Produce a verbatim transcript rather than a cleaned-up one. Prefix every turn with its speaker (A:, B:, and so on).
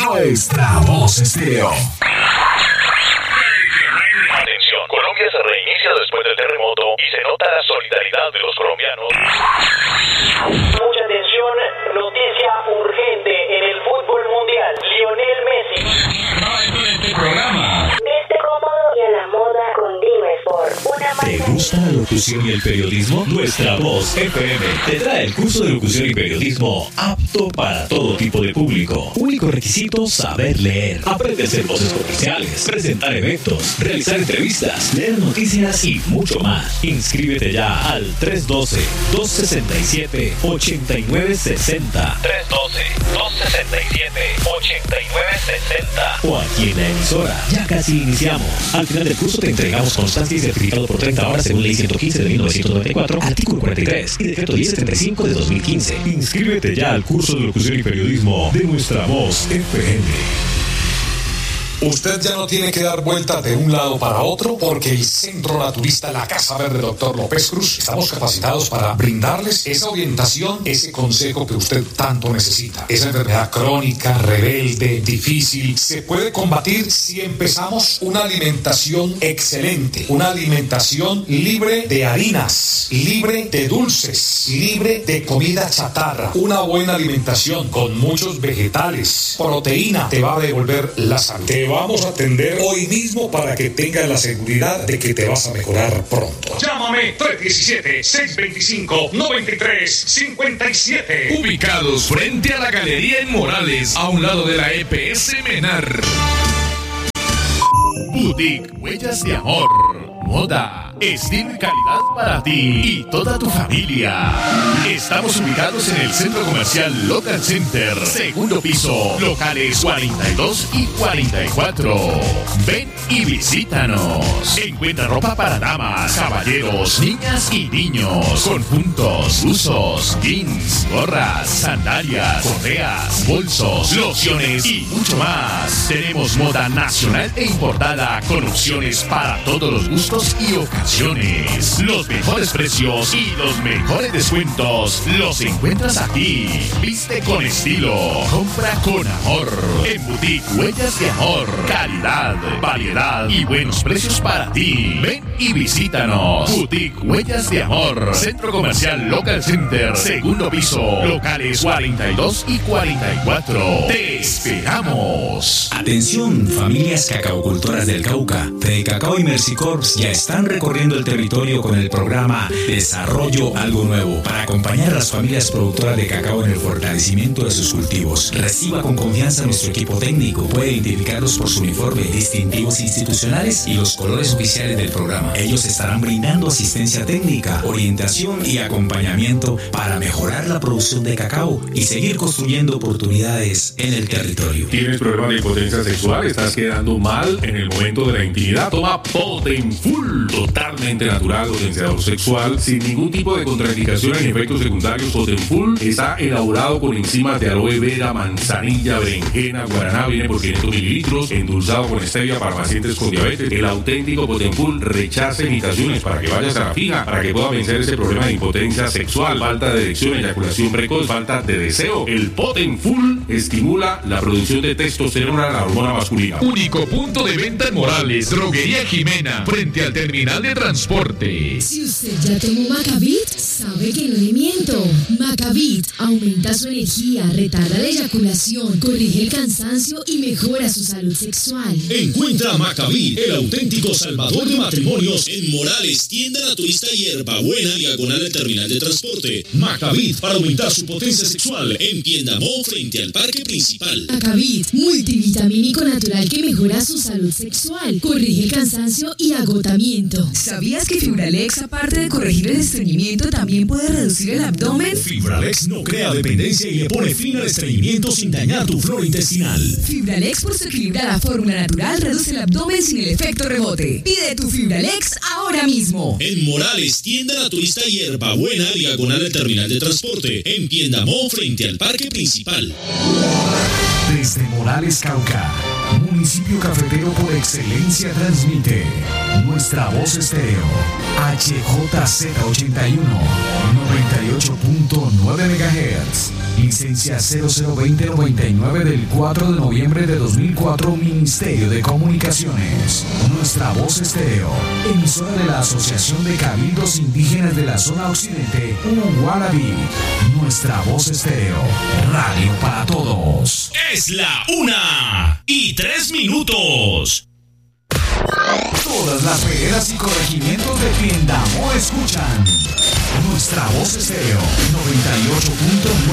A: Nuestra Voz Estéreo.
B: Atención, Colombia se reinicia después del terremoto y se nota la solidaridad de los colombianos.
C: Mucha atención, noticia urgente en el fútbol mundial. Lionel Messi.
A: Este programa.
D: Viste cómodo y a la moda con Dime Sport. Una
E: ¿Te gusta la locución y el periodismo? Nuestra Voz F M te trae el curso de locución y periodismo apto para todo tipo de público. Único requisito, saber leer. Aprende a hacer voces comerciales, presentar eventos, realizar entrevistas, leer noticias y mucho más. Inscríbete ya al tres uno dos, dos seis siete, ocho nueve seis cero.
B: tres uno dos, dos seis siete, ocho nueve seis cero.
E: O aquí en la emisora. Ya casi iniciamos. Al final del curso te entregamos constancia y certificado por treinta horas según Ley ciento quince de mil novecientos noventa y cuatro, artículo cuarenta y tres y Decreto diez setenta y cinco de dos mil quince. Inscríbete ya al curso de locución y periodismo de Nuestra Voz F M.
A: Usted ya no tiene que dar vueltas de un lado para otro porque el Centro Naturista La Casa Verde Doctor López Cruz estamos capacitados para brindarles esa orientación, ese consejo que usted tanto necesita. Esa enfermedad crónica, rebelde, difícil, se puede combatir si empezamos una alimentación excelente, una alimentación libre de harinas, libre de dulces, libre de comida chatarra, una buena alimentación con muchos vegetales, proteína, te va a devolver la salud. Te vamos a atender hoy mismo para que tengas la seguridad de que te vas a mejorar pronto.
F: Llámame tres uno siete, seis dos cinco, nueve tres cinco siete.
G: Ubicados frente a la Galería en Morales, a un lado de la E P S Menar. Boutique Huellas de Amor. Moda, estilo y calidad para ti y toda tu familia. Estamos ubicados en el Centro Comercial Local Center, segundo piso, locales cuarenta y dos y cuarenta y cuatro. Ven y visítanos. Encuentra ropa para damas, caballeros, niñas y niños, conjuntos, buzos, jeans, gorras, sandalias, correas, bolsos, lociones y mucho más. Tenemos moda nacional e importada con opciones para todos los gustos y ocasiones. Los mejores precios y los mejores descuentos los encuentras aquí. Viste con estilo, compra con amor. En Boutique Huellas de Amor, calidad, variedad y buenos precios para ti. Ven y visítanos. Boutique Huellas de Amor, Centro Comercial Local Center, segundo piso, locales cuarenta y dos y cuarenta y cuatro. Te esperamos.
H: Atención, familias cacaocultoras del Cauca. Fede Cacao y Mercy Corps ya están recorriendo el territorio con el programa Desarrollo Algo Nuevo para acompañar a las familias productoras de cacao en el fortalecimiento de sus cultivos. Reciba con confianza a nuestro equipo técnico. Puede identificarlos por su uniforme, distintivos institucionales y los colores oficiales del programa. Ellos estarán brindando asistencia técnica, orientación y acompañamiento para mejorar la producción de cacao y seguir construyendo oportunidades en el territorio.
I: ¿Tienes problemas de impotencia sexual? ¿Estás quedando mal en el momento de la intimidad? Toma Potenfull, totalmente natural, potenciador sexual, sin ningún tipo de contraindicaciones ni efectos secundarios. Potenfull está elaborado con enzimas de aloe vera, manzanilla, berenjena, guaraná, viene por quinientos mililitros, endulzado con stevia para pacientes con diabetes. El auténtico Potenfull rechaza imitaciones para que vayas a la fija, para que pueda vencer ese problema de impotencia sexual, falta de erección, eyaculación precoz, falta de deseo. El Potenfull estimula la producción de testosterona, la hormona masculina.
G: Único punto de venta en Morales, Droguería Jimena, frente al terminal de transporte.
J: Si usted ya tomó Macavit, sabe que no le miento. Macavit aumenta su energía, retarda la eyaculación, corrige el cansancio y mejora su salud sexual.
K: Encuentra Macavit, el auténtico salvador de matrimonios, en Morales, tienda naturista Hierbabuena, diagonal al terminal de transporte. Macavit, para aumentar su potencia sexual, en Piendamó, frente al parque principal.
J: Macavit, multivitamínico natural que mejora su salud sexual, corrige el cansancio y agotamiento.
L: ¿Sabías que Fibralex, aparte de corregir el estreñimiento, también puede reducir el abdomen?
K: Fibralex no crea dependencia y le pone fin al estreñimiento sin dañar tu flora intestinal.
L: Fibralex, por su equilibrada fórmula natural, reduce el abdomen sin el efecto rebote. Pide tu Fibralex ahora mismo.
K: En Morales, tienda naturista Hierbabuena, diagonal al terminal de transporte. En Piendamó, frente al parque principal.
A: Desde Morales, Cauca,
H: Municipio cafetero por excelencia transmite Nuestra Voz Estéreo, H J Z ochenta y uno, noventa y ocho punto nueve megahertz, licencia cero cero veinte noventa y nueve del cuatro de noviembre de dos mil cuatro, Ministerio de Comunicaciones. Nuestra Voz Estéreo, emisora de la Asociación de Cabildos Indígenas de la Zona Occidente, Uguarabí. Nuestra Voz Estéreo, radio para todos.
K: Es la una y tres minutos.
H: Todas las veredas y corregimientos de Piendamó escuchan Nuestra Voz Estéreo noventa y ocho punto nueve.